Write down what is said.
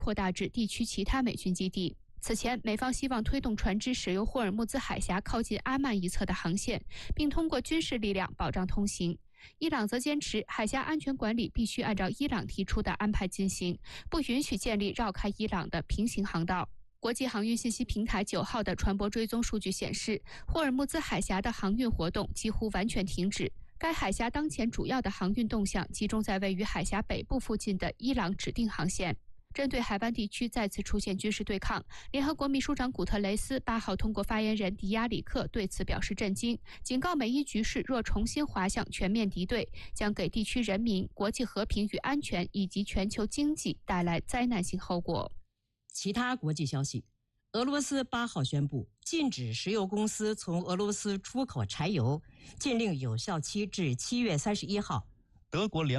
扩大至地区其他美军基地。此前，美方希望推动船只驶入霍尔木兹海峡靠近阿曼一侧的航线，并通过军事力量保障通行。伊朗则坚持海峡安全管理必须按照伊朗提出的安排进行，不允许建立绕开伊朗的平行航道。国际航运信息平台9号的船舶追踪数据显示，霍尔木兹海峡的航运活动几乎完全停止。该海峡当前主要的航运动向集中在位于海峡北部附近的伊朗指定航线。针对海湾地区再次出现军事对抗，联合国秘书长古特雷斯8号通过发言人迪亚里克对此表示震惊，警告美伊局势若重新滑向全面敌对，将给地区人民、国际和平与安全以及全球经济带来灾难性后果。 其他国际消息，俄罗斯8号宣布禁止石油公司从俄罗斯出口柴油，禁令有效期至7月31号。 德国联